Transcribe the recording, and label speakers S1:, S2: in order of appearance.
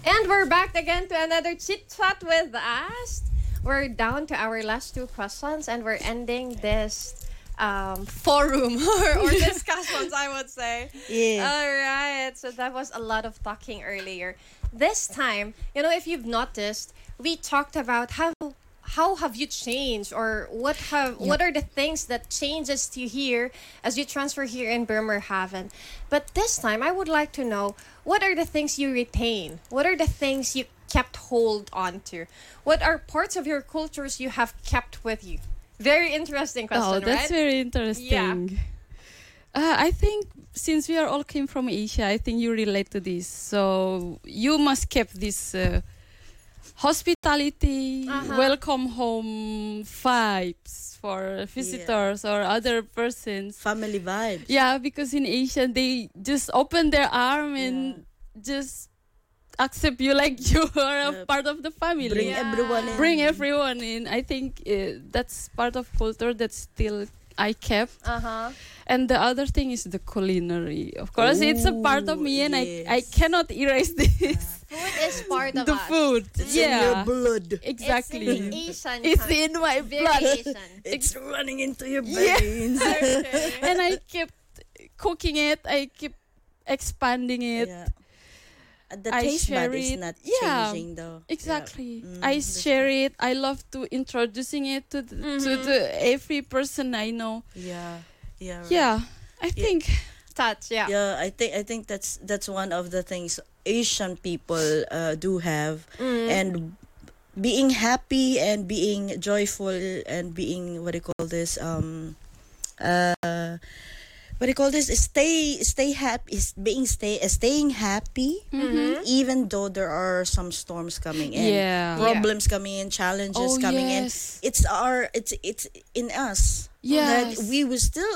S1: And we're back again to another chit chat with us. We're down to our last two questions, and we're ending this forum or discussions, I would say.
S2: Yeah.
S1: All right. So that was a lot of talking earlier. This time, if you've noticed, we talked about how have you changed, or what are the things that changes to here as you transfer here in Bremerhaven. But this time I would like to know, what are the things you retain? What are the things you kept hold on to? What are parts of your cultures you have kept with you? Very interesting question,
S3: Oh, that's
S1: right?
S3: very interesting. I think since we are all came from Asia, I think you relate to this. So you must keep this hospitality, welcome home vibes for visitors or other persons.
S2: Family vibes.
S3: Yeah, because in Asia, they just open their arm and just accept you like you are a part of the family.
S2: Bring everyone in.
S3: Bring everyone in. I think that's part of culture that still I kept. And the other thing is the culinary. Of course, it's a part of me, and I cannot erase this.
S1: Food is part of
S3: The
S1: us.
S3: food.
S2: It's in your blood.
S3: Exactly.
S1: It's in the Asian
S3: It's
S1: country.
S3: in my
S1: Very
S3: blood.
S1: Asian.
S2: It's running into your veins.
S1: Okay.
S3: And I kept cooking it. I keep expanding it.
S2: Yeah. The
S3: I
S2: taste
S3: share
S2: bud is
S3: it.
S2: not
S3: Yeah,
S2: changing though.
S3: Exactly.
S2: Yeah.
S3: I share it. I love to introducing it to every person I know.
S2: Yeah. Yeah. Right.
S3: Yeah, I think
S1: Touch, yeah.
S2: Yeah, I think that's one of the things Asian people do have, and being happy and being joyful and being what do you call this stay happy is staying happy, even though there are some storms coming in, problems coming in, challenges coming in. It's in us.
S3: Yes.
S2: That we will still